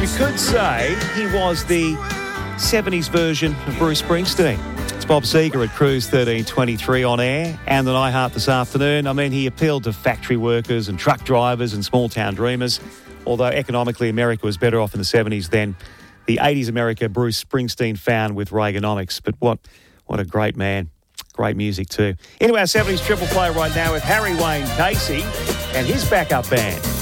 You could say he was the 70s version of Bruce Springsteen. It's Bob Seger at Cruise 1323 on air and on iHeart this afternoon. I mean, he appealed to factory workers and truck drivers and small-town dreamers, although economically America was better off in the 70s than the 80s America Bruce Springsteen found with Reaganomics. But what a great man. Great music too. Anyway, our 70s triple play right now with Harry Wayne Casey and his backup band.